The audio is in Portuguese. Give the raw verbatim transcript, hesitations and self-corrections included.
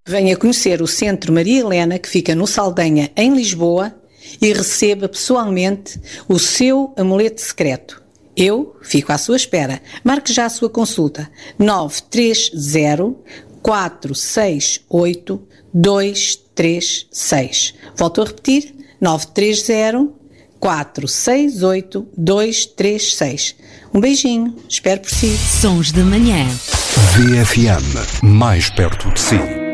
Venha conhecer o Centro Maria Helena, que fica no Saldanha, em Lisboa, e receba pessoalmente o seu amuleto secreto. Eu fico à sua espera. Marque já a sua consulta. nove três zero, quatro seis oito, dois três seis. Volto a repetir. nove três zero, quatro seis oito, dois três seis. Um beijinho. Espero por si. Sons de Manhã. V F M. Mais perto de si.